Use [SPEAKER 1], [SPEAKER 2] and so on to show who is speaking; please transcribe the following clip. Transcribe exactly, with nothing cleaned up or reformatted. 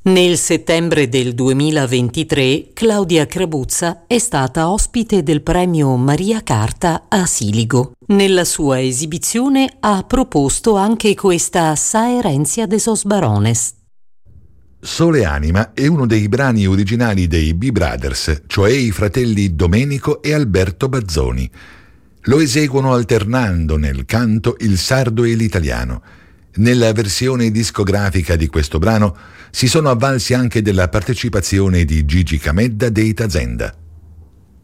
[SPEAKER 1] Nel settembre del duemilaventitré Claudia Crabuzza è stata ospite del premio Maria Carta a Siligo. Nella sua esibizione ha proposto anche questa Saerentia de sos Barones.
[SPEAKER 2] Sole Anima è uno dei brani originali dei B Brothers, cioè i fratelli Domenico e Alberto Bazzoni. Lo eseguono alternando nel canto il sardo e l'italiano. Nella versione discografica di questo brano si sono avvalsi anche della partecipazione di Gigi Camedda dei Tazenda.